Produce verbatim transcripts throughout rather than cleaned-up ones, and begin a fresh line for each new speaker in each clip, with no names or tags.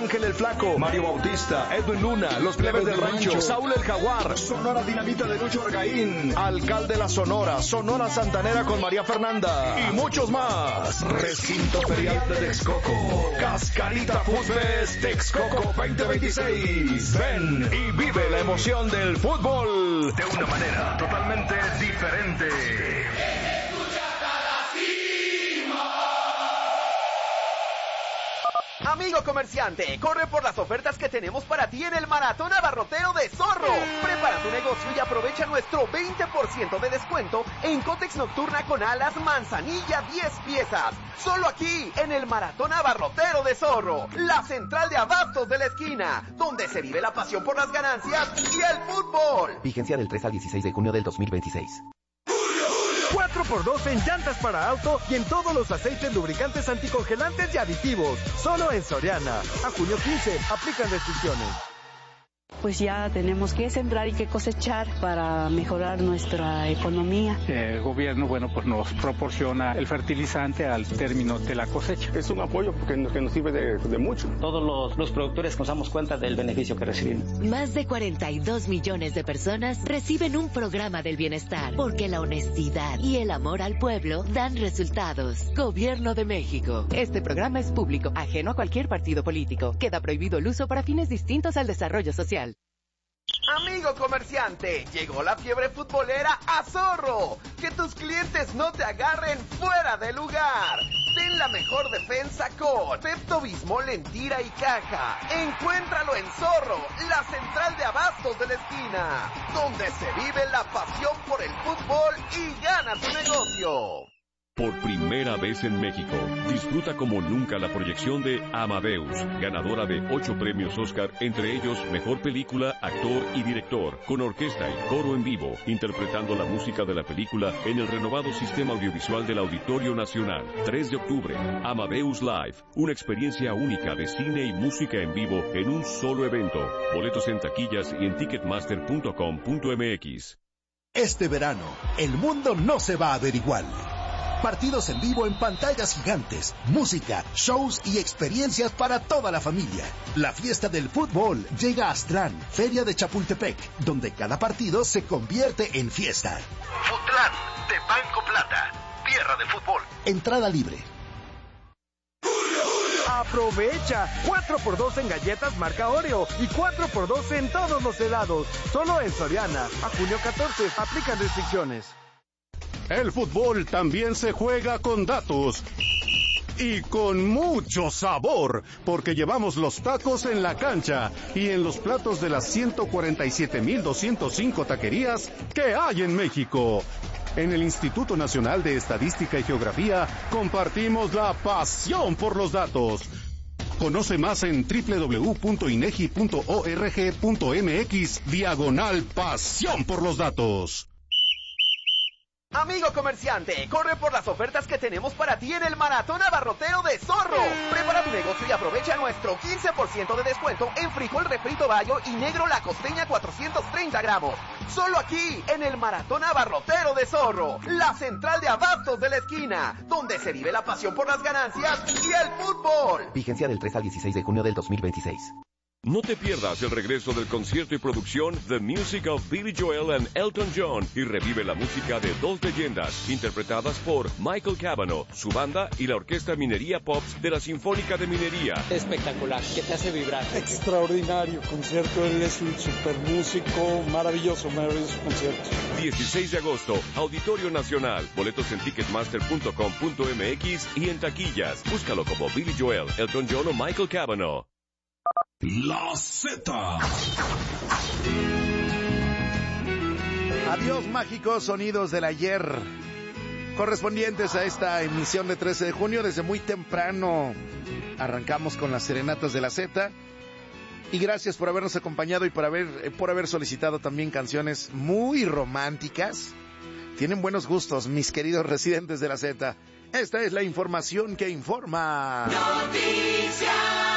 Ángel el Flaco, Mario Bautista, Edwin Luna, Los Plebes del Rancho, Saúl el Jaguar, Sonora Dinamita de Lucho Argaín, Alcalde La Sonora, Sonora Santanera con María Fernanda y muchos más. Recinto Ferial de Texcoco, Cascarita Food Fest Texcoco veinte veintiséis. Ven y vive la emoción del fútbol de una manera totalmente diferente.
Amigo comerciante, corre por las ofertas que tenemos para ti en el Maratón Abarrotero de Zorro. Prepara tu negocio y aprovecha nuestro veinte por ciento de descuento en Cótex Nocturna con alas Manzanilla diez piezas. Solo aquí, en el Maratón Abarrotero de Zorro, la central de abastos de la esquina, donde se vive la pasión por las ganancias y el fútbol.
Vigencia del tres al dieciséis de junio del dos mil veintiséis.
cuatro por dos en llantas para auto y en todos los aceites, lubricantes, anticongelantes y aditivos. Solo en Soriana. A junio quince. Aplican restricciones.
Pues ya tenemos que sembrar y que cosechar para mejorar nuestra economía.
El gobierno, bueno, pues nos proporciona el fertilizante al término de la cosecha.
Es un apoyo porque nos, que nos sirve de, de mucho.
Todos los, los productores nos damos cuenta del beneficio que recibimos.
Más de cuarenta y dos millones de personas reciben un programa del bienestar, porque la honestidad y el amor al pueblo dan resultados. Gobierno de México.
Este programa es público, ajeno a cualquier partido político. Queda prohibido el uso para fines distintos al desarrollo social.
Amigo comerciante, llegó la fiebre futbolera a Zorro. Que tus clientes no te agarren fuera de lugar. Ten la mejor defensa con Pepto-Bismol en tira y caja. Encuéntralo en Zorro, la central de abastos de la esquina, donde se vive la pasión por el fútbol y gana tu negocio.
Por primera vez en México, disfruta como nunca la proyección de Amadeus, ganadora de ocho premios Oscar, entre ellos Mejor Película, Actor y Director, con orquesta y coro en vivo, interpretando la música de la película en el renovado sistema audiovisual del Auditorio Nacional. tres de octubre, Amadeus Live, una experiencia única de cine y música en vivo en un solo evento. Boletos en taquillas y en ticketmaster punto com punto m x.
Este verano, el mundo no se va a ver igual. Partidos en vivo en pantallas gigantes, música, shows y experiencias para toda la familia. La fiesta del fútbol llega a Astrán, Feria de Chapultepec, donde cada partido se convierte en fiesta.
Futlán, de Banco Plata, tierra del fútbol.
Entrada libre.
Aprovecha cuatro por dos en galletas marca Oreo y cuatro por dos en todos los helados. Solo en Soriana. A junio catorce. Aplican restricciones.
El fútbol también se juega con datos y con mucho sabor, porque llevamos los tacos en la cancha y en los platos de las ciento cuarenta y siete mil doscientos cinco taquerías que hay en México. En el Instituto Nacional de Estadística y Geografía compartimos la pasión por los datos. Conoce más en doble u doble u doble u punto inegi punto org punto mx diagonal pasión por los datos.
Amigo comerciante, corre por las ofertas que tenemos para ti en el Maratón Abarrotero de Zorro. Prepara tu negocio y aprovecha nuestro quince por ciento de descuento en frijol refrito Bayo y negro La Costeña cuatrocientos treinta gramos. Solo aquí, en el Maratón Abarrotero de Zorro, la central de abastos de la esquina, donde se vive la pasión por las ganancias y el fútbol.
Vigencia del tres al dieciséis de junio del dos mil veintiséis.
No te pierdas el regreso del concierto y producción The Music of Billy Joel and Elton John y revive la música de dos leyendas interpretadas por Michael Cavanaugh, su banda y la Orquesta Minería Pops de la Sinfónica de Minería.
Espectacular, que te hace vibrar.
Extraordinario concierto, él es un super músico, maravilloso, maravilloso concierto.
dieciséis de agosto, Auditorio Nacional, boletos en ticketmaster punto com punto m x y en taquillas. Búscalo como Billy Joel, Elton John o Michael Cavanaugh.
La Z.
Adiós, mágicos sonidos del ayer, correspondientes a esta emisión de trece de junio. Desde muy temprano arrancamos con las serenatas de la Z. Y gracias por habernos acompañado y por haber, por haber solicitado también canciones muy románticas. Tienen buenos gustos, mis queridos residentes de la Z. Esta es la información que informa.
Noticias.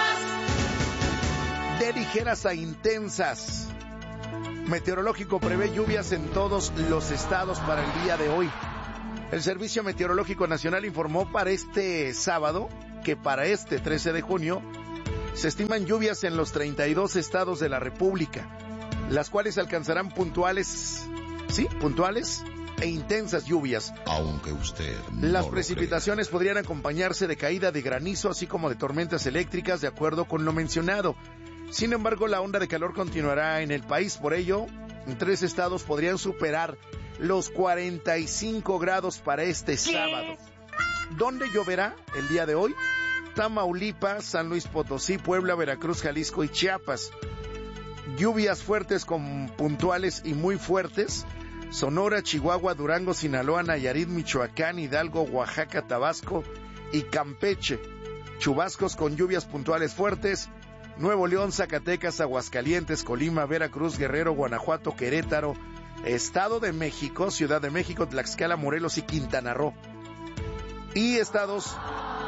De ligeras a intensas. Meteorológico prevé lluvias en todos los estados para el día de hoy. El Servicio Meteorológico Nacional informó para este sábado que para este trece de junio Se estiman lluvias en los treinta y dos estados de la República, las cuales alcanzarán puntuales, sí, puntuales e intensas lluvias.
Aunque usted no
Las
lo
precipitaciones podrían acompañarse de caída de granizo, así como de tormentas eléctricas, de acuerdo con lo mencionado. Sin embargo, la onda de calor continuará en el país. Por ello, en tres estados podrían superar los cuarenta y cinco grados para este sábado. ¿Dónde lloverá el día de hoy? Tamaulipas, San Luis Potosí, Puebla, Veracruz, Jalisco y Chiapas. Lluvias fuertes con puntuales y muy fuertes. Sonora, Chihuahua, Durango, Sinaloa, Nayarit, Michoacán, Hidalgo, Oaxaca, Tabasco y Campeche. Chubascos con lluvias puntuales fuertes. Nuevo León, Zacatecas, Aguascalientes, Colima, Veracruz, Guerrero, Guanajuato, Querétaro, Estado de México, Ciudad de México, Tlaxcala, Morelos y Quintana Roo. Y estados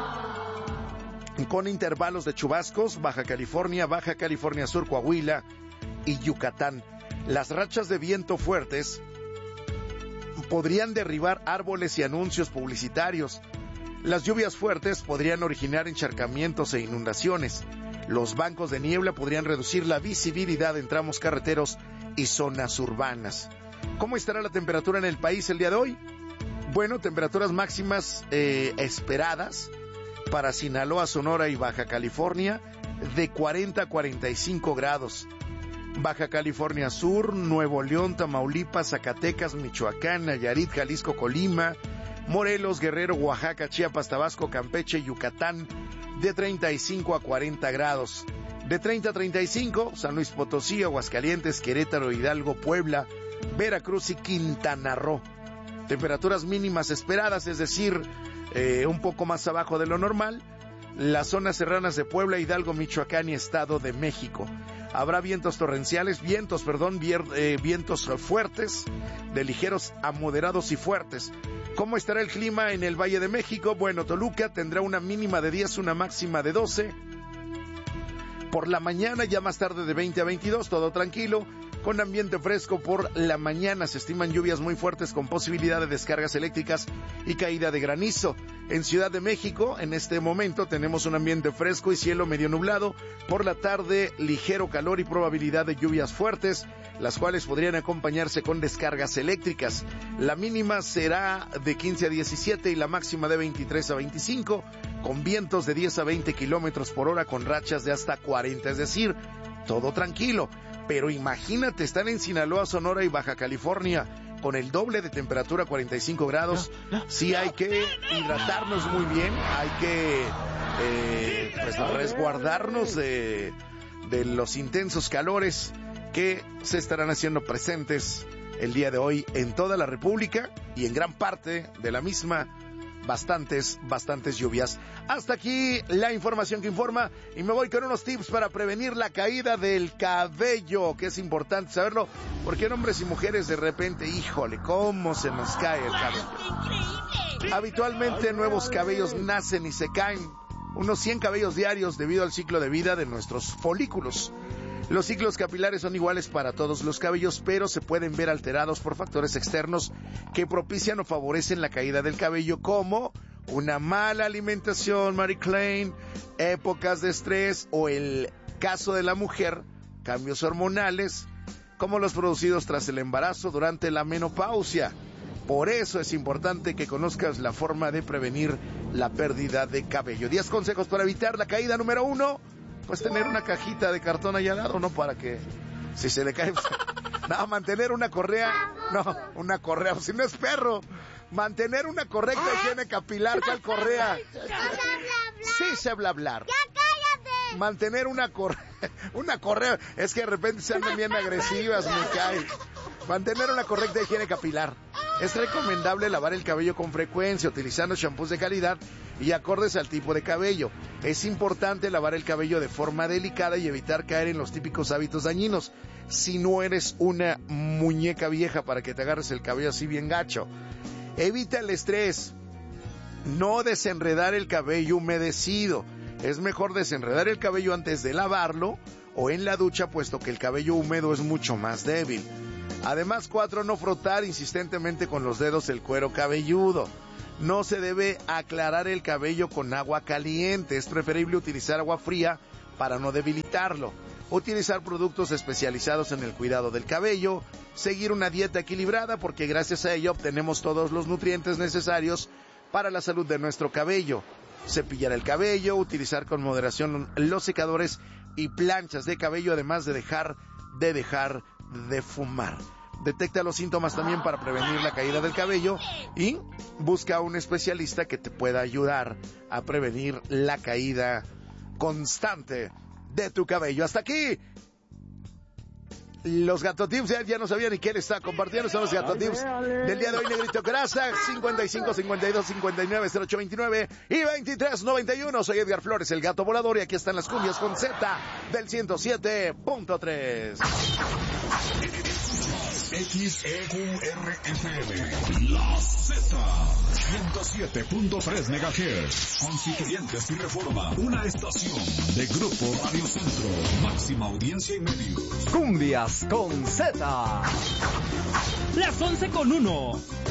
con intervalos de chubascos: Baja California, Baja California Sur, Coahuila y Yucatán. Las rachas de viento fuertes podrían derribar árboles y anuncios publicitarios. Las lluvias fuertes podrían originar encharcamientos e inundaciones. Los bancos de niebla podrían reducir la visibilidad en tramos carreteros y zonas urbanas. ¿Cómo estará la temperatura en el país el día de hoy? Bueno, temperaturas máximas eh, esperadas para Sinaloa, Sonora y Baja California de cuarenta a cuarenta y cinco grados. Baja California Sur, Nuevo León, Tamaulipas, Zacatecas, Michoacán, Nayarit, Jalisco, Colima, Morelos, Guerrero, Oaxaca, Chiapas, Tabasco, Campeche, Yucatán de treinta y cinco a cuarenta grados. De treinta a treinta y cinco, San Luis Potosí, Aguascalientes, Querétaro, Hidalgo, Puebla, Veracruz y Quintana Roo. Temperaturas mínimas esperadas, es decir, eh, un poco más abajo de lo normal, las zonas serranas de Puebla, Hidalgo, Michoacán y Estado de México. Habrá vientos torrenciales, vientos, perdón, vier, eh, vientos fuertes, de ligeros a moderados y fuertes. ¿Cómo estará el clima en el Valle de México? Bueno, Toluca tendrá una mínima de diez, una máxima de doce. Por la mañana, ya más tarde de veinte a veintidós, todo tranquilo, con ambiente fresco por la mañana. Se estiman lluvias muy fuertes con posibilidad de descargas eléctricas y caída de granizo. En Ciudad de México, en este momento, tenemos un ambiente fresco y cielo medio nublado. Por la tarde, ligero calor y probabilidad de lluvias fuertes, las cuales podrían acompañarse con descargas eléctricas. La mínima será de quince a diecisiete y la máxima de veintitrés a veinticinco, con vientos de diez a veinte kilómetros por hora con rachas de hasta cuarenta, es decir, todo tranquilo. Pero imagínate, están en Sinaloa, Sonora y Baja California con el doble de temperatura, cuarenta y cinco grados. No, no, sí hay que hidratarnos muy bien, hay que eh, pues, resguardarnos de, de los intensos calores que se estarán haciendo presentes el día de hoy en toda la República y en gran parte de la misma. Bastantes, bastantes lluvias. Hasta aquí la información que informa y me voy con unos tips para prevenir la caída del cabello, que es importante saberlo, porque en hombres y mujeres de repente, híjole, cómo se nos cae el cabello. Habitualmente nuevos cabellos nacen y se caen, unos cien cabellos diarios debido al ciclo de vida de nuestros folículos. Los ciclos capilares son iguales para todos los cabellos, pero se pueden ver alterados por factores externos que propician o favorecen la caída del cabello, como una mala alimentación, Mary Klein, épocas de estrés o, el caso de la mujer, cambios hormonales, como los producidos tras el embarazo durante la menopausia. Por eso es importante que conozcas la forma de prevenir la pérdida de cabello. diez consejos para evitar la caída. Número uno, pues tener una cajita de cartón ahí al lado, ¿no? Para que si se le cae... No, mantener una correa... No, una correa, si no es perro. Mantener una correcta higiene capilar, ¿cuál correa? Sí sé bla hablar.
¡Ya cállate!
Mantener una correa... Una correa... Es que de repente se andan bien agresivas, me cae. Mantener una correcta higiene capilar. Es recomendable lavar el cabello con frecuencia, utilizando shampoos de calidad y acordes al tipo de cabello. Es importante lavar el cabello de forma delicada y evitar caer en los típicos hábitos dañinos. Si no eres una muñeca vieja para que te agarres el cabello así bien gacho. Evita el estrés. No desenredar el cabello humedecido. Es mejor desenredar el cabello antes de lavarlo o en la ducha, puesto que el cabello húmedo es mucho más débil. Además, cuatro, no frotar insistentemente con los dedos el cuero cabelludo. No se debe aclarar el cabello con agua caliente. Es preferible utilizar agua fría para no debilitarlo. Utilizar productos especializados en el cuidado del cabello, seguir una dieta equilibrada porque gracias a ello obtenemos todos los nutrientes necesarios para la salud de nuestro cabello. Cepillar el cabello, utilizar con moderación los secadores y planchas de cabello, además de dejar de dejar de fumar. Detecta los síntomas también para prevenir la caída del cabello y busca a un especialista que te pueda ayudar a prevenir la caída constante de tu cabello. Hasta aquí los Gato Tips. Ya, ya no sabía ni quién está compartiendo. Son los Gato Tips del día de hoy. Negrito Grasa, cincuenta y cinco, cincuenta y dos, cincuenta y nueve, cero ocho veintinueve y veintitrés, noventa y uno. Soy Edgar Flores, el Gato Volador, y aquí están las cumbias con Z del ciento siete punto tres.
X E Q R F M, La Z, ciento siete punto tres megahertz, Constituyentes y Reforma, una estación de Grupo Radio Centro, máxima audiencia y medios.
Cumbias con Z.
Las once con uno.